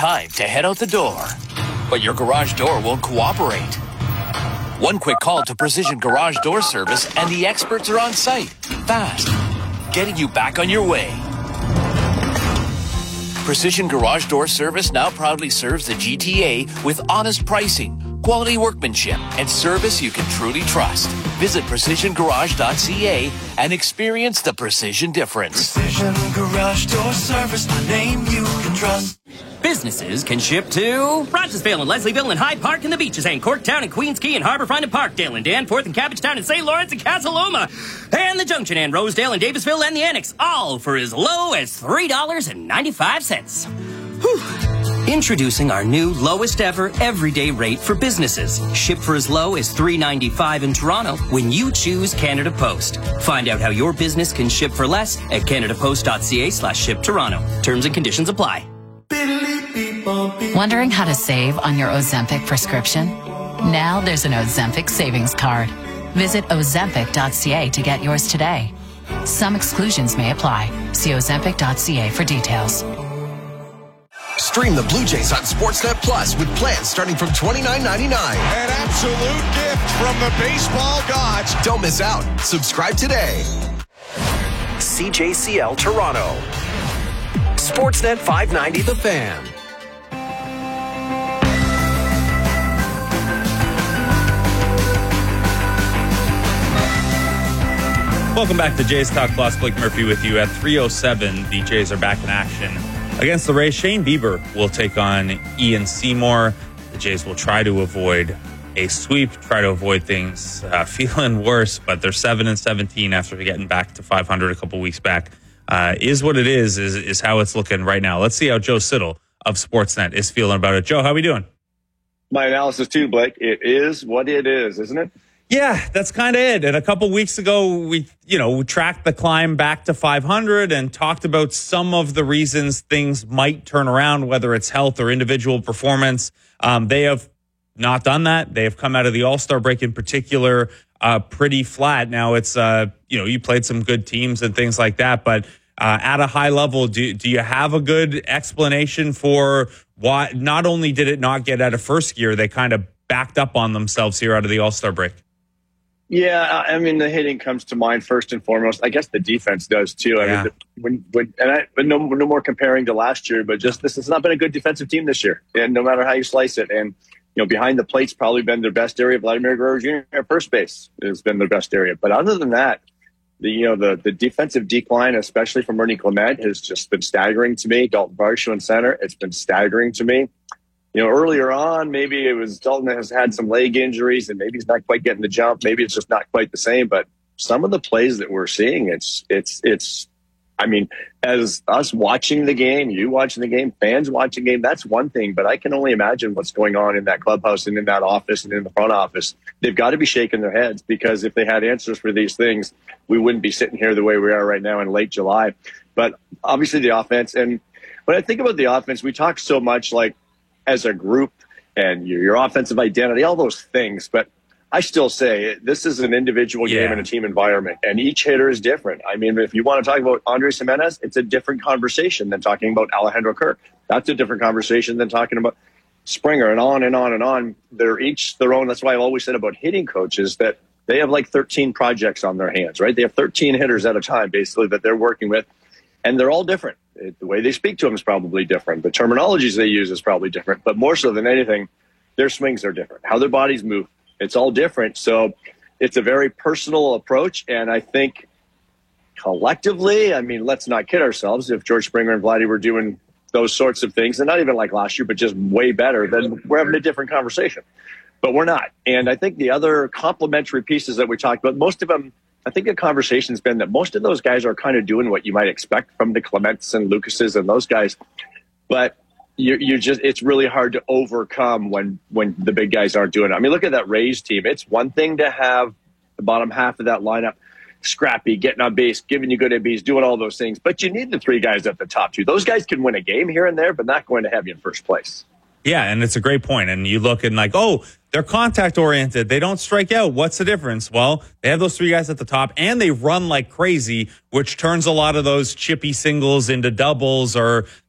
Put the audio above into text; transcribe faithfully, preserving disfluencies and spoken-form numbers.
time to head out the door, but your garage door won't cooperate. One quick call to Precision Garage Door Service and the experts are on site, fast, getting you back on your way. Precision Garage Door Service now proudly serves the G T A with honest pricing, quality workmanship, and service you can truly trust. Visit precision garage dot c a and experience the precision difference. Precision Garage Door Service, a name you can trust. Businesses can ship to Rochesville and Leslieville and Hyde Park and the Beaches and Corktown and Queens Quay and Harbourfront and Parkdale and Danforth and Cabbagetown and Saint Lawrence and Casa Loma and the Junction and Rosedale and Davisville and the Annex, all for as low as three dollars and ninety-five cents. Whew. Introducing our new lowest ever everyday rate for businesses. Ship for as low as three dollars and ninety-five cents in Toronto when you choose Canada Post. Find out how your business can ship for less at canadapost.ca slash ship Toronto. Terms and conditions apply. Wondering how to save on your Ozempic prescription? Now there's an Ozempic savings card. Visit ozempic dot c a to get yours today. Some exclusions may apply. See ozempic dot c a for details. Stream the Blue Jays on Sportsnet Plus with plans starting from twenty-nine ninety-nine. An absolute gift from the baseball gods. Don't miss out. Subscribe today. C J C L Toronto. Sportsnet five ninety The Fan. Welcome back to Jays Talk Plus. Blake Murphy with you at three oh seven. The Jays are back in action against the Rays. Shane Bieber will take on Ian Seymour. The Jays will try to avoid a sweep, try to avoid things uh, feeling worse, but they're seven and seventeen after getting back to five hundred a couple weeks back. Uh, is what it is, is, is how it's looking right now. Let's see how Joe Siddall of Sportsnet is feeling about it. Joe, how are we doing? My analysis too, Blake. It is what it is, isn't it? Yeah, that's kind of it. And a couple weeks ago, we, you know, we tracked the climb back to five hundred and talked about some of the reasons things might turn around, whether it's health or individual performance. Um, they have not done that. They have come out of the All-Star break in particular uh, pretty flat. Now it's, uh, you know, you played some good teams and things like that, but uh, at a high level, do, do you have a good explanation for why not only did it not get out of first gear, they kind of backed up on themselves here out of the All-Star break? Yeah, I mean, the hitting comes to mind first and foremost. I guess the defense does too. I yeah. mean, when, when, and I, but no, no more comparing to last year, but just this has not been a good defensive team this year, and no matter how you slice it. And you know, behind the plate's probably been their best area. Vladimir Guerrero Junior at first base has been their best area. But other than that, the you know the the defensive decline, especially from Ernie Clement, has just been staggering to me. Dalton Varsho in center, it's been staggering to me. You know, earlier on, maybe it was Dalton has had some leg injuries and maybe he's not quite getting the jump. Maybe it's just not quite the same. But some of the plays that we're seeing, it's, it's, it's, I mean, as us watching the game, you watching the game, fans watching the game, that's one thing. But I can only imagine what's going on in that clubhouse and in that office and in the front office. They've got to be shaking their heads because if they had answers for these things, we wouldn't be sitting here the way we are right now in late July. But obviously the offense. And when I think about the offense, we talk so much like, as a group and your, your offensive identity, all those things. But I still say this is an individual yeah. game in a team environment, and each hitter is different. I mean, if you want to talk about Andres Gimenez, it's a different conversation than talking about Alejandro Kirk. That's a different conversation than talking about Springer, and on and on and on. They're each their own. That's why I've always said about hitting coaches that they have like thirteen projects on their hands, right? They have thirteen hitters at a time, basically, that they're working with, and they're all different. It, the way they speak to them is probably different. The terminologies they use is probably different. But more so than anything, their swings are different. How their bodies move, it's all different. So it's a very personal approach. And I think collectively, I mean, let's not kid ourselves. If George Springer and Vladdy were doing those sorts of things, and not even like last year, but just way better, then we're having a different conversation. But we're not. And I think the other complementary pieces that we talked about, most of them, I think the conversation's been that most of those guys are kind of doing what you might expect from the Clements and Lucases and those guys. But you you just it's really hard to overcome when when the big guys aren't doing it. I mean, look at that Rays team. It's one thing to have the bottom half of that lineup scrappy, getting on base, giving you good at base, doing all those things. But you need the three guys at the top too. Those guys can win a game here and there, but not going to have you in first place. Yeah, and it's a great point. And you look and like, oh, they're contact oriented. They don't strike out. What's the difference? Well, they have those three guys at the top and they run like crazy, which turns a lot of those chippy singles into doubles or